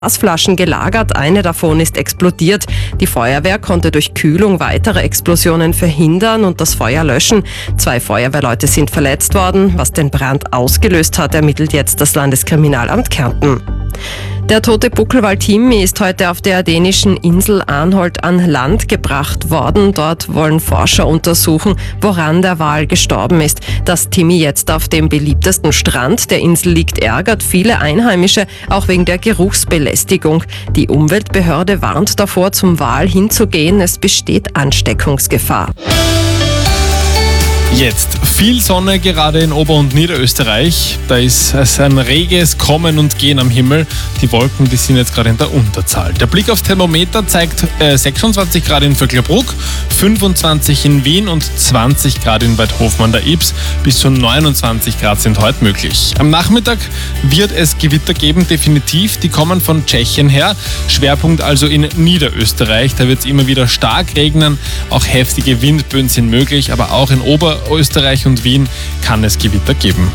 Gasflaschen gelagert, eine davon ist explodiert. Die Feuerwehr konnte durch Kühlung weitere Explosionen verhindern und das Feuer löschen. 2 Feuerwehrleute sind verletzt worden. Was den Brand ausgelöst hat, ermittelt jetzt das Landeskriminalamt Kärnten. Der tote Buckelwal-Timmi ist heute auf der dänischen Insel Arnholt an Land gebracht worden. Dort wollen Forscher untersuchen, woran der Wal gestorben ist. Dass Timmi jetzt auf dem beliebtesten Strand der Insel liegt, ärgert viele Einheimische, auch wegen der Geruchsbelästigung. Die Umweltbehörde warnt davor, zum Wal hinzugehen. Es besteht Ansteckungsgefahr. Jetzt viel Sonne gerade in Ober- und Niederösterreich. Da ist es ein reges Kommen und Gehen am Himmel. Die Wolken, die sind jetzt gerade in der Unterzahl. Der Blick auf Thermometer zeigt 26 Grad in Vöcklabruck, 25 in Wien und 20 Grad in Weidhofen an der Ybbs. Bis zu 29 Grad sind heute möglich. Am Nachmittag wird es Gewitter geben, definitiv. Die kommen von Tschechien her. Schwerpunkt also in Niederösterreich. Da wird es immer wieder stark regnen. Auch heftige Windböen sind möglich, aber auch in Oberösterreich und Wien kann es Gewitter geben.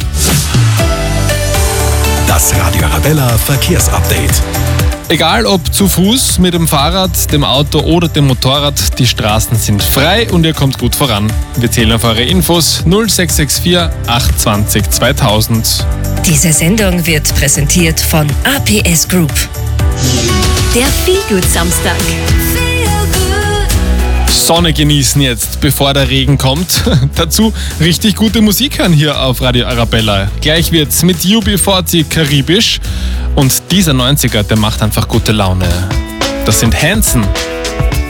Das Radio Arabella Verkehrsupdate. Egal ob zu Fuß, mit dem Fahrrad, dem Auto oder dem Motorrad, die Straßen sind frei und ihr kommt gut voran. Wir zählen auf eure Infos 0664 820 2000. Diese Sendung wird präsentiert von APS Group. Der Feelgood-Samstag. Sonne genießen jetzt, bevor der Regen kommt. Dazu richtig gute Musik hören hier auf Radio Arabella. Gleich wird's mit UB40 karibisch und dieser 90er, der macht einfach gute Laune. Das sind Hanson.